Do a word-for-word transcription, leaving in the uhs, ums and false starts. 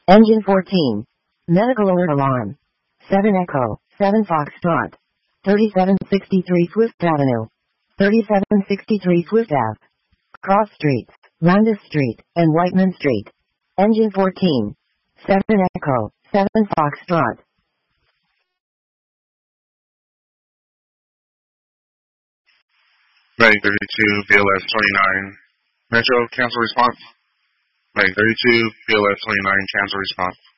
Engine fourteen. Medical alert alarm. seven Echo, seven Foxtrot. thirty-seven sixty-three Swift Avenue. thirty-seven sixty-three Swift Ave. Cross Streets, Landis Street, and Whiteman Street. Engine fourteen. seven Echo, seven Foxtrot. Bay thirty-two, B L S twenty-nine. Metro, cancel response. Bay thirty-two, B L S twenty-nine, cancel response.